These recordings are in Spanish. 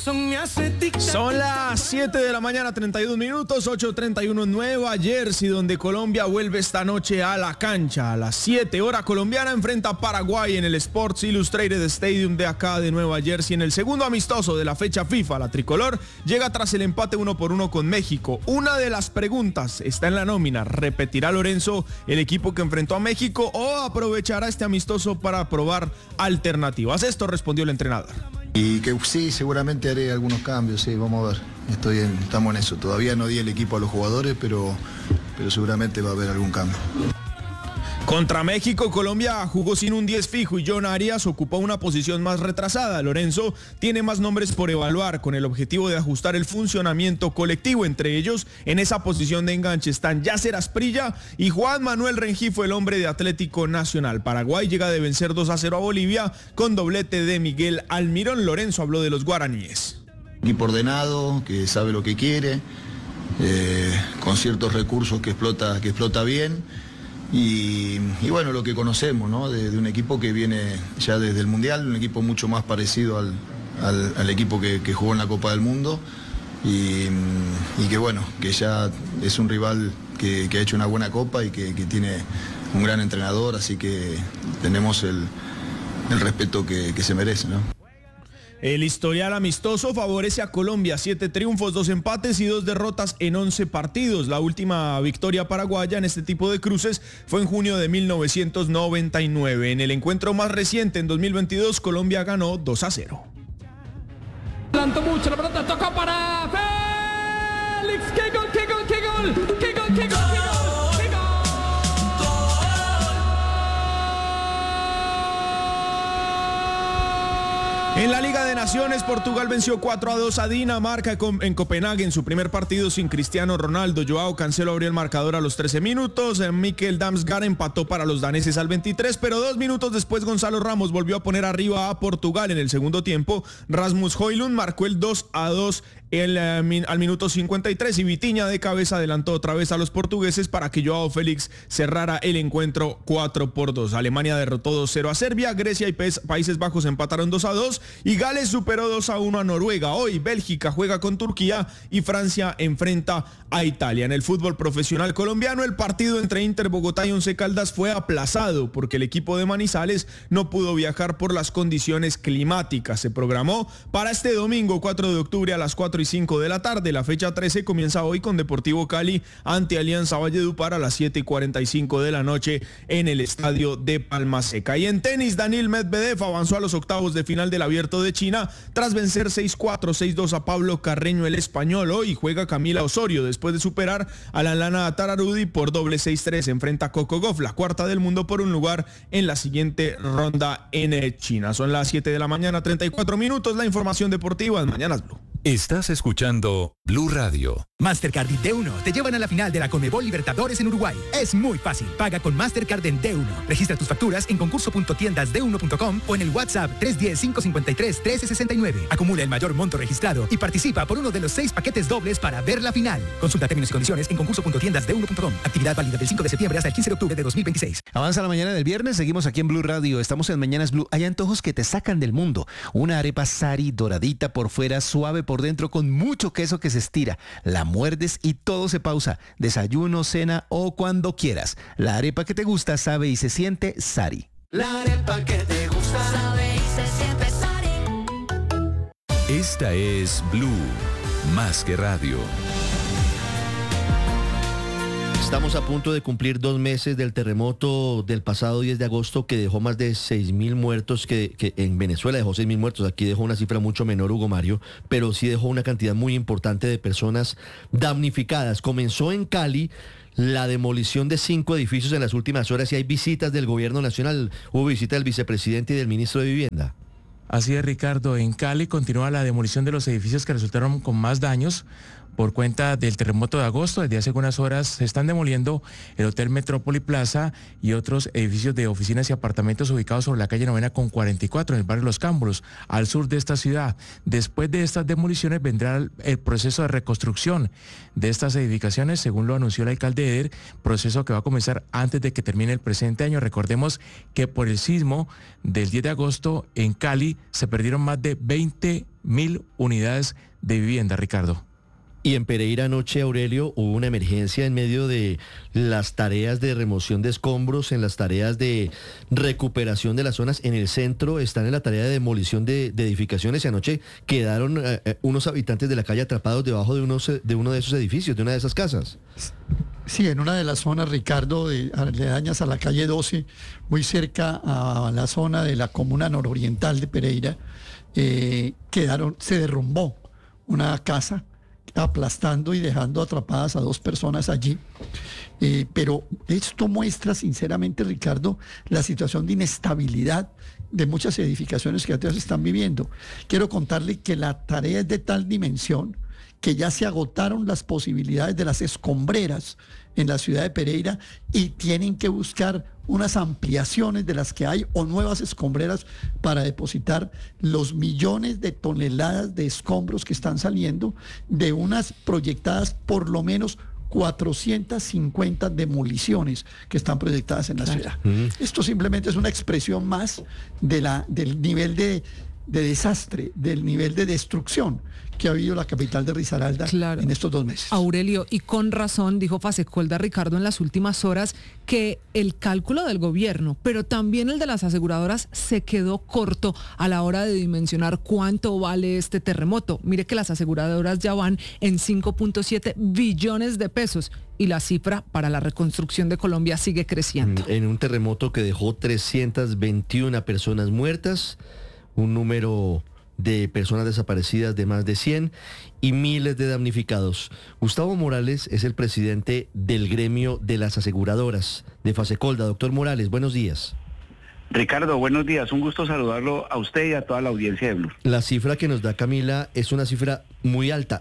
Son las 7 de la mañana, 31 minutos, 8:31 en Nueva Jersey, donde Colombia vuelve esta noche a la cancha. A las 7 hora colombiana enfrenta a Paraguay en el Sports Illustrated Stadium de acá de Nueva Jersey. En el segundo amistoso de la fecha FIFA, la tricolor llega tras el empate 1-1 con México. Una de las preguntas está en la nómina. ¿Repetirá Lorenzo el equipo que enfrentó a México o aprovechará este amistoso para probar alternativas? Esto respondió el entrenador. Y que sí, seguramente haré algunos cambios, sí, vamos a ver. Estamos en eso. Todavía no di el equipo a los jugadores, pero seguramente va a haber algún cambio. Contra México, Colombia jugó sin un 10 fijo y John Arias ocupó una posición más retrasada. Lorenzo tiene más nombres por evaluar con el objetivo de ajustar el funcionamiento colectivo. Entre ellos, en esa posición de enganche están Yasser Asprilla y Juan Manuel Rengifo, el hombre de Atlético Nacional. Paraguay llega de vencer 2-0 a Bolivia con doblete de Miguel Almirón. Lorenzo habló de los guaraníes. Equipo ordenado, que sabe lo que quiere, con ciertos recursos que explota bien. Y bueno, lo que conocemos, ¿no? De un equipo que viene ya desde el Mundial, un equipo mucho más parecido al equipo que jugó en la Copa del Mundo y que bueno, que ya es un rival que ha hecho una buena Copa y que tiene un gran entrenador, así que tenemos el respeto que se merece, ¿no? El historial amistoso favorece a Colombia, 7 triunfos, 2 empates y 2 derrotas en 11 partidos. La última victoria paraguaya en este tipo de cruces fue en junio de 1999. En el encuentro más reciente, en 2022, Colombia ganó 2-0. Adelantó mucho, la pelota tocó para Félix. ¡Qué gol, qué gol, qué gol! ¡Qué gol, qué gol! En la Liga de Naciones, Portugal venció 4-2 a Dinamarca en Copenhague en su primer partido sin Cristiano Ronaldo. Joao Cancelo abrió el marcador a los 13 minutos. Mikkel Damsgaard empató para los daneses al 23, pero 2 minutos después Gonzalo Ramos volvió a poner arriba a Portugal en el segundo tiempo. Rasmus Højlund marcó el 2-2 al minuto 53 y Vitinha de cabeza adelantó otra vez a los portugueses para que Joao Félix cerrara el encuentro 4-2. Alemania derrotó 2-0 a Serbia, Grecia y Países Bajos empataron 2-2 y Gales superó 2-1 a Noruega. Hoy Bélgica juega con Turquía y Francia enfrenta a Italia. En el fútbol profesional colombiano, el partido entre Inter Bogotá y Once Caldas fue aplazado porque el equipo de Manizales no pudo viajar por las condiciones climáticas. Se programó para este domingo 4 de octubre a las 4:05 de la tarde. La fecha 13 comienza hoy con Deportivo Cali ante Alianza Valledupar a las 7:45 de la noche en el estadio de Palma Seca. Y en tenis, Daniil Medvedev avanzó a los octavos de final del Abierto de China tras vencer 6-4, 6-2 a Pablo Carreño, el español. Hoy juega Camila Osorio después de superar a la Lana Tararudi por doble 6-3. Enfrenta a Coco Gauff, la cuarta del mundo, por un lugar en la siguiente ronda en China. Son las 7 de la mañana, 34 minutos. La información deportiva en Mañanas Blue. Estás escuchando Blue Radio. Mastercard y D1 te llevan a la final de la Conmebol Libertadores en Uruguay. Es muy fácil. Paga con Mastercard en D1. Registra tus facturas en concurso.tiendasd1.com o en el WhatsApp 310-553-1369. Acumula el mayor monto registrado y participa por uno de los 6 paquetes dobles para ver la final. Consulta términos y condiciones en concurso.tiendasd1.com. Actividad válida del 5 de septiembre hasta el 15 de octubre de 2026. Avanza la mañana del viernes, seguimos aquí en Blue Radio. Estamos en Mañanas Blue. Hay antojos que te sacan del mundo. Una arepa Sari doradita por fuera, suave por dentro, con mucho queso que se estira. La muerdes y todo se pausa. Desayuno, cena o cuando quieras. La arepa que te gusta sabe y se siente Sari. La arepa que te gusta sabe y se siente Sari. Esta es Blue, más que radio. Estamos a punto de cumplir 2 meses del terremoto del pasado 10 de agosto que dejó más de 6.000 muertos, que en Venezuela dejó 6.000 muertos, aquí dejó una cifra mucho menor, Hugo Mario, pero sí dejó una cantidad muy importante de personas damnificadas. Comenzó en Cali la demolición de 5 edificios en las últimas horas y hay visitas del gobierno nacional. Hubo visita del vicepresidente y del ministro de Vivienda. Así es, Ricardo. En Cali continúa la demolición de los edificios que resultaron con más daños por cuenta del terremoto de agosto. Desde hace algunas horas se están demoliendo el Hotel Metrópoli Plaza y otros edificios de oficinas y apartamentos ubicados sobre la calle Novena con 44 en el barrio Los Cámbulos, al sur de esta ciudad. Después de estas demoliciones vendrá el proceso de reconstrucción de estas edificaciones, según lo anunció el alcalde Eder, proceso que va a comenzar antes de que termine el presente año. Recordemos que por el sismo del 10 de agosto en Cali se perdieron más de 20.000 unidades de vivienda, Ricardo. Y en Pereira anoche, Aurelio, hubo una emergencia en medio de las tareas de remoción de escombros, en las tareas de recuperación de las zonas. En el centro están en la tarea de demolición de edificaciones y anoche quedaron unos habitantes de la calle atrapados debajo de uno de esos edificios, de una de esas casas. Sí, en una de las zonas, Ricardo, aledañas a la calle 12, muy cerca a la zona de la comuna nororiental de Pereira, se derrumbó una casa, aplastando y dejando atrapadas a 2 personas allí. Pero esto muestra sinceramente, Ricardo, la situación de inestabilidad de muchas edificaciones que ya se están viviendo. Quiero contarle que la tarea es de tal dimensión que ya se agotaron las posibilidades de las escombreras en la ciudad de Pereira y tienen que buscar unas ampliaciones de las que hay o nuevas escombreras para depositar los millones de toneladas de escombros que están saliendo de unas proyectadas por lo menos 450 demoliciones que están proyectadas en la ciudad. Esto simplemente es una expresión más del nivel de desastre, del nivel de destrucción que ha habido la capital de Risaralda en estos 2 meses. Aurelio, y con razón dijo Fasecolda, Ricardo, en las últimas horas que el cálculo del gobierno, pero también el de las aseguradoras, se quedó corto a la hora de dimensionar cuánto vale este terremoto. Mire que las aseguradoras ya van en 5.7 billones de pesos y la cifra para la reconstrucción de Colombia sigue creciendo. En un terremoto que dejó 321 personas muertas, un número de personas desaparecidas de más de 100 y miles de damnificados. Gustavo Morales es el presidente del gremio de las aseguradoras de Fasecolda. Doctor Morales, buenos días. Ricardo, buenos días. Un gusto saludarlo a usted y a toda la audiencia de Blue. La cifra que nos da Camila es una cifra muy alta,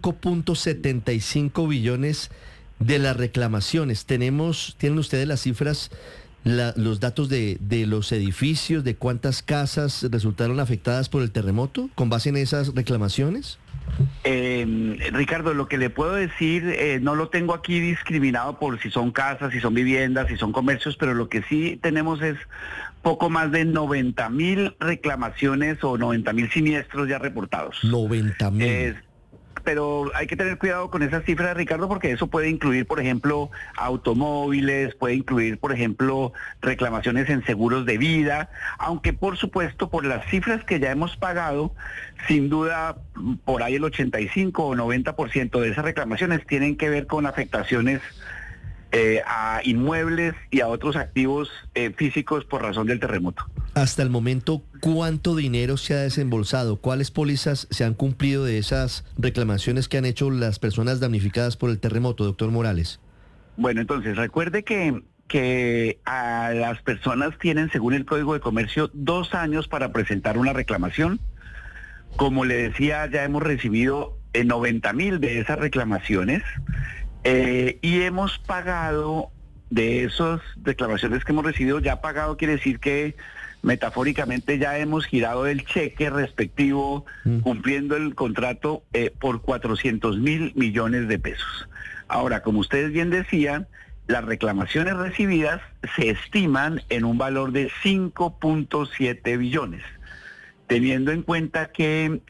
5.75 billones de las reclamaciones. ¿Tienen ustedes las cifras, los datos de los edificios, de cuántas casas resultaron afectadas por el terremoto con base en esas reclamaciones? Ricardo, lo que le puedo decir, no lo tengo aquí discriminado por si son casas, si son viviendas, si son comercios, pero lo que sí tenemos es poco más de 90.000 reclamaciones o 90.000 siniestros ya reportados. 90.000. Pero hay que tener cuidado con esas cifras, Ricardo, porque eso puede incluir, por ejemplo, automóviles, puede incluir, por ejemplo, reclamaciones en seguros de vida, aunque por supuesto, por las cifras que ya hemos pagado, sin duda, por ahí el 85 o 90% de esas reclamaciones tienen que ver con afectaciones a inmuebles y a otros activos físicos por razón del terremoto. Hasta el momento, ¿cuánto dinero se ha desembolsado? ¿Cuáles pólizas se han cumplido de esas reclamaciones que han hecho las personas damnificadas por el terremoto, doctor Morales? Bueno, entonces, recuerde que a las personas tienen, según el Código de Comercio, 2 años para presentar una reclamación. Como le decía, ya hemos recibido 90.000 de esas reclamaciones. Y hemos pagado, de esas reclamaciones que hemos recibido, ya pagado quiere decir que metafóricamente ya hemos girado el cheque respectivo, cumpliendo el contrato por 400.000 millones de pesos. Ahora, como ustedes bien decían, las reclamaciones recibidas se estiman en un valor de 5.7 billones, teniendo en cuenta que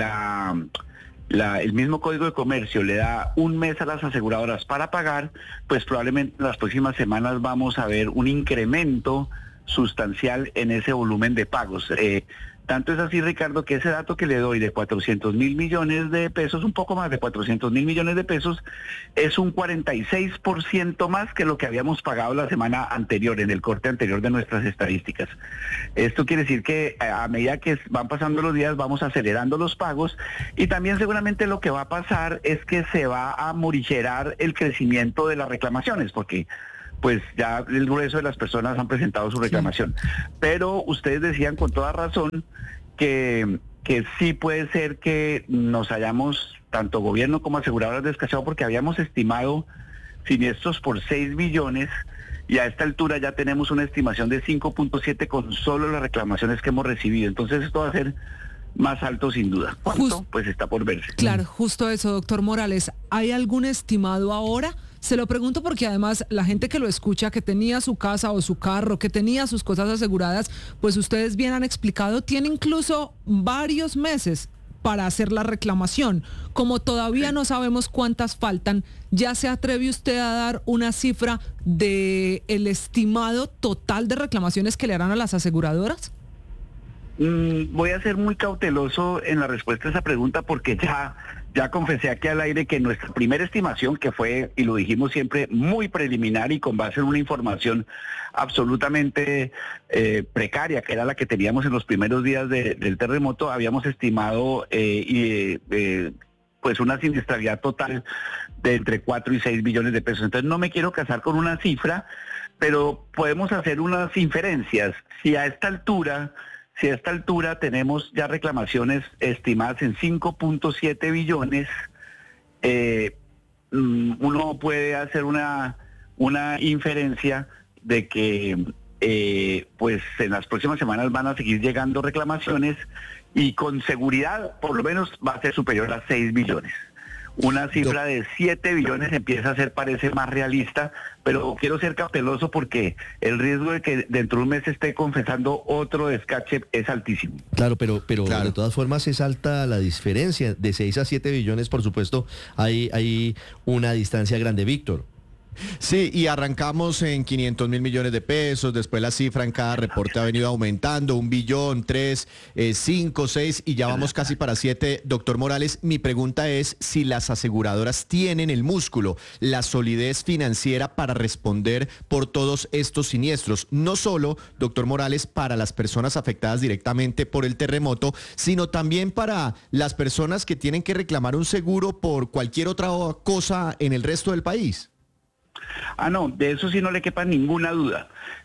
el mismo Código de Comercio le da 1 mes a las aseguradoras para pagar, pues probablemente en las próximas semanas vamos a ver un incremento sustancial en ese volumen de pagos. Tanto es así, Ricardo, que ese dato que le doy de 400.000 millones de pesos, un poco más de 400.000 millones de pesos, es un 46% más que lo que habíamos pagado la semana anterior, en el corte anterior de nuestras estadísticas. Esto quiere decir que a medida que van pasando los días vamos acelerando los pagos y también seguramente lo que va a pasar es que se va a morigerar el crecimiento de las reclamaciones, porque pues ya el grueso de las personas han presentado su reclamación. Sí. Pero ustedes decían con toda razón que sí puede ser que nos hayamos, tanto gobierno como aseguradoras, descachado, porque habíamos estimado siniestros por 6 billones y a esta altura ya tenemos una estimación de 5.7 con solo las reclamaciones que hemos recibido. Entonces esto va a ser más alto sin duda. ¿Cuánto? Pues está por verse. Claro, justo eso, doctor Morales. ¿Hay algún estimado ahora Se lo pregunto porque además la gente que lo escucha, que tenía su casa o su carro, que tenía sus cosas aseguradas, pues ustedes bien han explicado, tiene incluso varios meses para hacer la reclamación. Como todavía no sabemos cuántas faltan, ¿ya se atreve usted a dar una cifra de el estimado total de reclamaciones que le harán a las aseguradoras? Voy a ser muy cauteloso en la respuesta a esa pregunta porque ya confesé aquí al aire que nuestra primera estimación, que fue, y lo dijimos siempre, muy preliminar y con base en una información absolutamente precaria, que era la que teníamos en los primeros días del terremoto, habíamos estimado pues una siniestralidad total de entre 4 y 6 billones de pesos. Entonces no me quiero casar con una cifra, pero podemos hacer unas inferencias. Si a esta altura tenemos ya reclamaciones estimadas en 5.7 billones, uno puede hacer una inferencia de que pues en las próximas semanas van a seguir llegando reclamaciones y con seguridad por lo menos va a ser superior a 6 billones. Una cifra de 7 billones empieza a ser, parece más realista, pero quiero ser cauteloso porque el riesgo de que dentro de un mes esté confesando otro descache es altísimo. Claro, pero de todas formas es alta la diferencia. De 6 a 7 billones, por supuesto, hay una distancia grande, Víctor. Sí, y arrancamos en 500.000 millones de pesos, después la cifra en cada reporte ha venido aumentando, 1 billón, 3, 5, 6 y ya vamos casi para 7. Doctor Morales, mi pregunta es si las aseguradoras tienen el músculo, la solidez financiera para responder por todos estos siniestros, no solo, doctor Morales, para las personas afectadas directamente por el terremoto, sino también para las personas que tienen que reclamar un seguro por cualquier otra cosa en el resto del país. No, de eso sí no le quepa ninguna duda.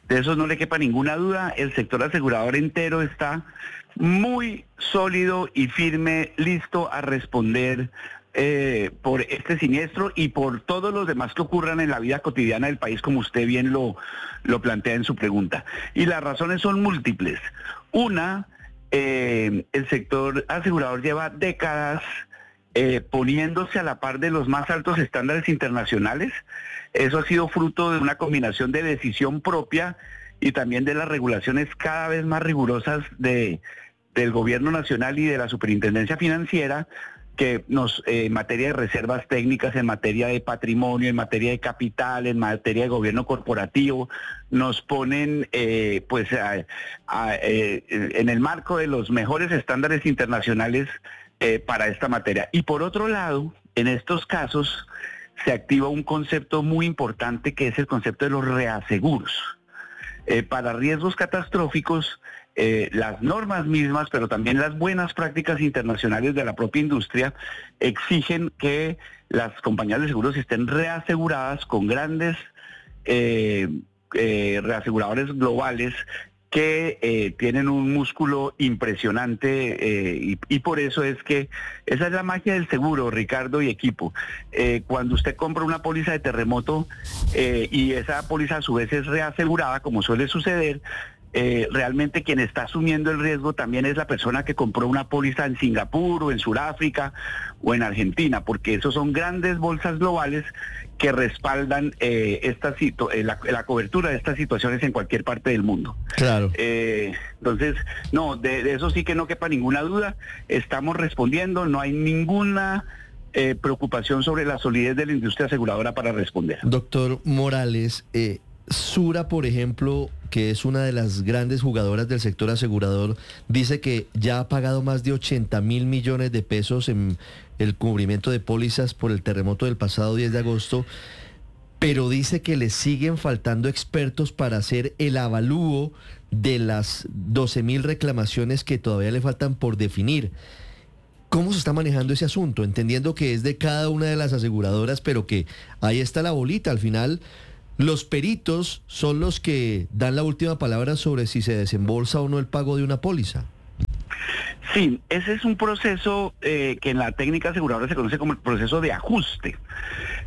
El sector asegurador entero está muy sólido y firme, listo a responder por este siniestro y por todos los demás que ocurran en la vida cotidiana del país, como usted bien lo plantea en su pregunta. Y las razones son múltiples. Una, el sector asegurador lleva décadas poniéndose a la par de los más altos estándares internacionales. Eso ha sido fruto de una combinación de decisión propia y también de las regulaciones cada vez más rigurosas del gobierno nacional y de la superintendencia financiera, que en materia de reservas técnicas, en materia de patrimonio, en materia de capital, en materia de gobierno corporativo, nos ponen en el marco de los mejores estándares internacionales para esta materia. Y por otro lado, en estos casos se activa un concepto muy importante que es el concepto de los reaseguros. Para riesgos catastróficos, las normas mismas, pero también las buenas prácticas internacionales de la propia industria exigen que las compañías de seguros estén reaseguradas con grandes reaseguradores globales que tienen un músculo impresionante y por eso es que esa es la magia del seguro, Ricardo y equipo. Cuando usted compra una póliza de terremoto y esa póliza a su vez es reasegurada, como suele suceder, realmente quien está asumiendo el riesgo también es la persona que compró una póliza en Singapur o en Sudáfrica o en Argentina, porque esos son grandes bolsas globales que respaldan la cobertura de estas situaciones en cualquier parte del mundo. Claro. Entonces, no, de eso sí que no quepa ninguna duda. Estamos respondiendo, no hay ninguna preocupación sobre la solidez de la industria aseguradora para responder. Doctor Morales, Sura, por ejemplo, que es una de las grandes jugadoras del sector asegurador, dice que ya ha pagado más de 80.000 millones de pesos en el cubrimiento de pólizas por el terremoto del pasado 10 de agosto, pero dice que le siguen faltando expertos para hacer el avalúo de las 12.000 reclamaciones que todavía le faltan por definir. ¿Cómo se está manejando ese asunto? Entendiendo que es de cada una de las aseguradoras, pero que ahí está la bolita. Al final, los peritos son los que dan la última palabra sobre si se desembolsa o no el pago de una póliza. Sí, ese es un proceso que en la técnica aseguradora se conoce como el proceso de ajuste.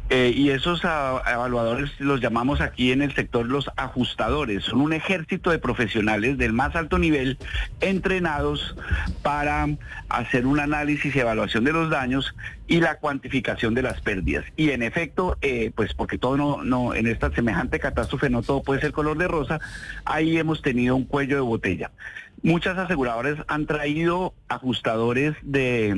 Y esos evaluadores los llamamos aquí en el sector los ajustadores. Son un ejército de profesionales del más alto nivel entrenados para hacer un análisis y evaluación de los daños y la cuantificación de las pérdidas. Y en efecto, pues porque todo no en esta semejante catástrofe no todo puede ser color de rosa, ahí hemos tenido un cuello de botella. Muchas aseguradoras han traído ajustadores de